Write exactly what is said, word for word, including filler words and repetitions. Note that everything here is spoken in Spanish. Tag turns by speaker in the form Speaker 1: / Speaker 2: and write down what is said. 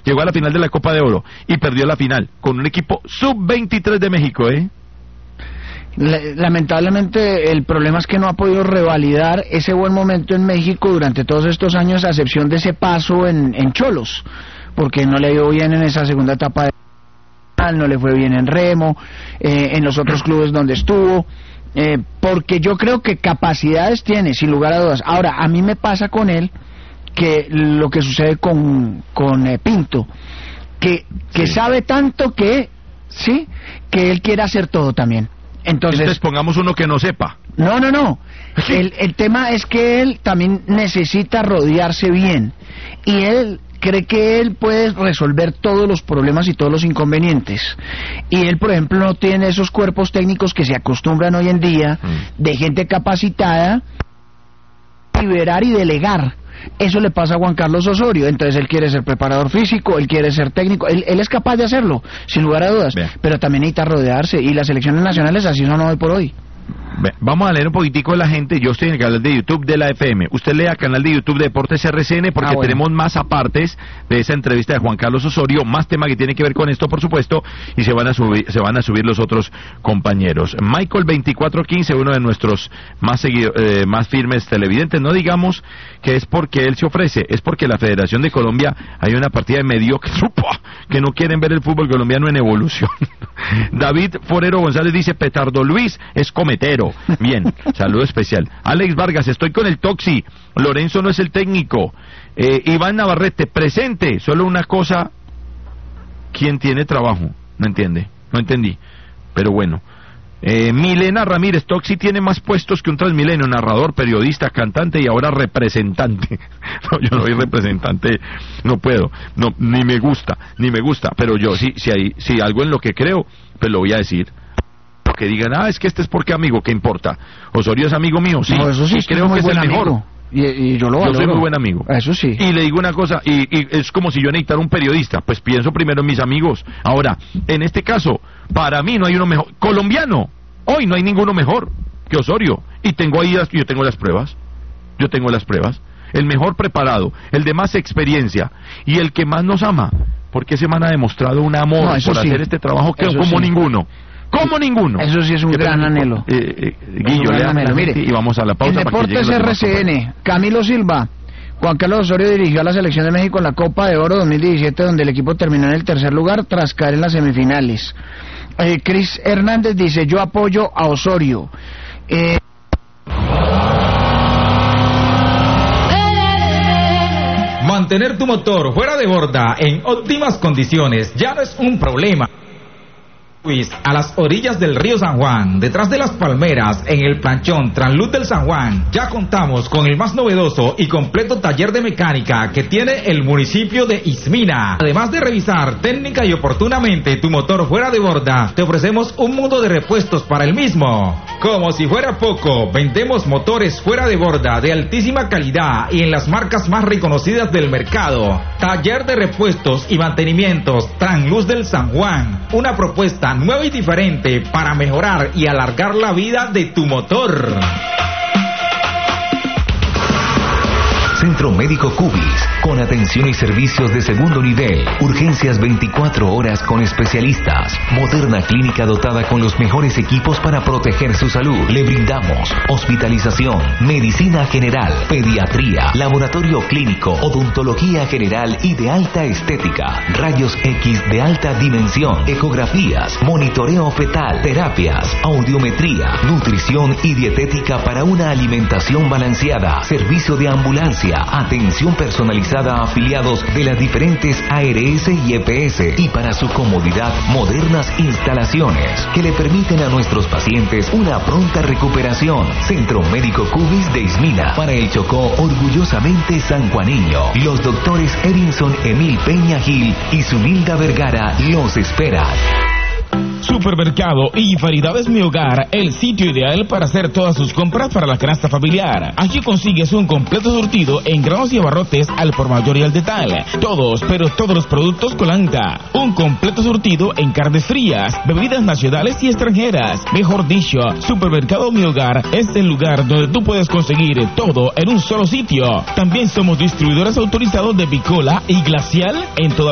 Speaker 1: llegó a la final de la Copa de Oro y perdió la final con un equipo sub veintitrés de México, ¿eh?
Speaker 2: Lamentablemente el problema es que no ha podido revalidar ese buen momento en México durante todos estos años, a excepción de ese paso en, en Cholos, porque no le ha ido bien en esa segunda etapa de... no le fue bien en Remo, eh, en los otros clubes donde estuvo, eh, porque yo creo que capacidades tiene, sin lugar a dudas. Ahora, a mí me pasa con él que lo que sucede con, con eh, Pinto, que, que sí. sabe tanto que, sí, que él quiere hacer todo también. Entonces,
Speaker 1: Entonces pongamos uno que no sepa.
Speaker 2: No, no, no. El, el tema es que él también necesita rodearse bien. Y él cree que él puede resolver todos los problemas y todos los inconvenientes. Y él, por ejemplo, no tiene esos cuerpos técnicos que se acostumbran hoy en día, mm. de gente capacitada, liberar y delegar. Eso le pasa a Juan Carlos Osorio. Entonces él quiere ser preparador físico, él quiere ser técnico, él, él es capaz de hacerlo, sin lugar a dudas. Bien. Pero también necesita rodearse, y las selecciones nacionales así son hoy por hoy.
Speaker 1: Vamos a leer un poquitico de la gente. Yo estoy en el canal de YouTube de la F M. Usted lea el canal de YouTube de Deportes R C N, porque ah, bueno. tenemos más apartes de esa entrevista de Juan Carlos Osorio, más tema que tiene que ver con esto, por supuesto, y se van a subir, se van a subir los otros compañeros. Michael veinticuatro quince, uno de nuestros más seguido, eh, más firmes televidentes, no digamos que es porque él se ofrece, es porque la Federación de Colombia hay una partida de mediocres que no quieren ver el fútbol colombiano en evolución. David Forero González dice: Petardo Luis es cometero. Bien, saludo especial. Alex Vargas, estoy con el Toxi. Lorenzo no es el técnico. Eh, Iván Navarrete, presente. Solo una cosa: ¿quién tiene trabajo? No entiende, no entendí. Pero bueno. Eh, Milena Ramírez, Toxi tiene más puestos que un Transmilenio, narrador, periodista, cantante y ahora representante. No, yo no soy representante, no puedo, no, ni me gusta, ni me gusta, pero yo sí, si hay, si algo en lo que creo, pues lo voy a decir. Que digan, ah, es que este es porque amigo, ¿qué importa? Osorio es amigo mío, sí,
Speaker 2: no, eso sí,
Speaker 1: y creo que es el
Speaker 2: amigo.
Speaker 1: mejor.
Speaker 2: Y, y yo lo valoro.
Speaker 1: Yo soy muy buen amigo.
Speaker 2: Eso sí.
Speaker 1: Y le digo una cosa, y, y es como si yo necesitara un periodista, pues pienso primero en mis amigos. Ahora, en este caso, para mí no hay uno mejor. Colombiano, hoy no hay ninguno mejor que Osorio. Y tengo ahí, las, yo tengo las pruebas. Yo tengo las pruebas. El mejor preparado, el de más experiencia y el que más nos ama. Porque ese man ha demostrado un amor no, por sí. hacer este trabajo que como sí. ninguno. Como ninguno.
Speaker 2: Eso sí es un gran tal? anhelo.
Speaker 1: Eh, eh, Guillo, léame la mire, y vamos a la pausa.
Speaker 2: En Deportes R C N, Camilo Silva. Juan Carlos Osorio dirigió a la selección de México en la Copa de Oro dos mil diecisiete, donde el equipo terminó en el tercer lugar tras caer en las semifinales. Eh, Cris Hernández dice: yo apoyo a Osorio. Eh...
Speaker 3: Mantener tu motor fuera de borda en óptimas condiciones ya no es un problema. A las orillas del río San Juan, detrás de las palmeras, en el planchón Transluz del San Juan, ya contamos con el más novedoso y completo taller de mecánica que tiene el municipio de Ismina. Además de revisar técnica y oportunamente tu motor fuera de borda, te ofrecemos un mundo de repuestos para el mismo. Como si fuera poco, vendemos motores fuera de borda de altísima calidad y en las marcas más reconocidas del mercado. Taller de repuestos y mantenimientos Transluz del San Juan, una propuesta nueva y diferente para mejorar y alargar la vida de tu motor.
Speaker 4: Centro Médico Cubis, con atención y servicios de segundo nivel, urgencias veinticuatro horas con especialistas, moderna clínica dotada con los mejores equipos para proteger su salud. Le brindamos hospitalización, medicina general, pediatría, laboratorio clínico, odontología general y de alta estética, rayos X de alta dimensión, ecografías, monitoreo fetal, terapias, audiometría, nutrición y dietética para una alimentación balanceada, servicio de ambulancia, atención personalizada a afiliados de las diferentes A R S y E P S y para su comodidad modernas instalaciones que le permiten a nuestros pacientes una pronta recuperación. Centro Médico Cubis de Ismina, para el Chocó orgullosamente sanjuaneño. Los doctores Edinson Emil Peña Gil y Zunilda Vergara los esperan.
Speaker 5: Supermercado y Variedades Mi Hogar, el sitio ideal para hacer todas sus compras para la canasta familiar. Aquí consigues un completo surtido en granos y abarrotes al por mayor y al detalle. Todos, pero todos los productos Colanta. Un completo surtido en carnes frías, bebidas nacionales y extranjeras. Mejor dicho, Supermercado Mi Hogar es el lugar donde tú puedes conseguir todo en un solo sitio. También somos distribuidores autorizados de Bicola y Glacial en toda